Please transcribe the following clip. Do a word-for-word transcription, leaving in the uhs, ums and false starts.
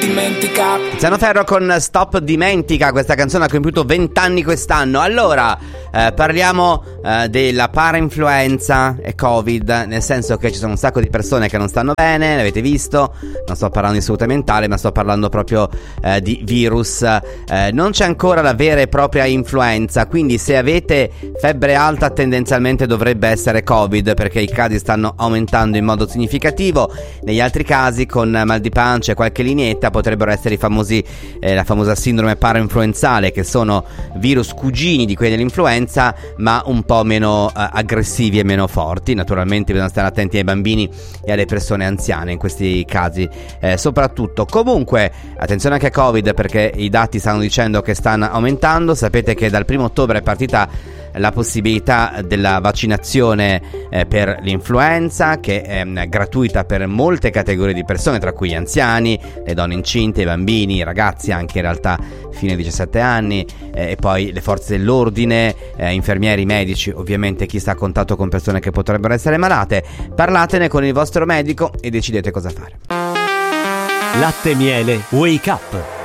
dimentica. Tiziano Ferro con Stop Dimentica, questa canzone ha compiuto vent'anni quest'anno. Allora, eh, parliamo eh, della parainfluenza e Covid, nel senso che ci sono un sacco di persone che non stanno bene, l'avete visto, non sto parlando di salute mentale, ma sto parlando proprio eh, di virus. Eh, non c'è ancora la vera e propria influenza, quindi se avete febbre alta tendenzialmente dovrebbe essere Covid, perché i casi stanno aumentando in modo significativo. Negli altri casi, con mal di pancia e qualche lineetta, potrebbero essere i famosi eh, la famosa sindrome parainfluenzale, che sono virus cugini di quelli dell'influenza, ma un po' meno eh, aggressivi e meno forti. Naturalmente bisogna stare attenti ai bambini e alle persone anziane in questi casi, eh, soprattutto. Comunque attenzione anche a Covid, perché i dati stanno dicendo che stanno aumentando. Sapete che dal primo ottobre è partita la possibilità della vaccinazione eh, per l'influenza, che è eh, gratuita per molte categorie di persone, tra cui gli anziani, le donne incinte, i bambini, i ragazzi anche in realtà fino ai diciassette anni, eh, e poi le forze dell'ordine, eh, infermieri, medici, ovviamente chi sta a contatto con persone che potrebbero essere malate. Parlatene con il vostro medico e decidete cosa fare. Latte Miele Wake Up.